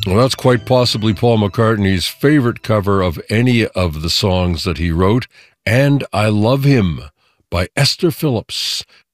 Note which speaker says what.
Speaker 1: Well, that's quite possibly Paul McCartney's favorite cover of any of the songs that he wrote, And I Love Him by Esther Phillips.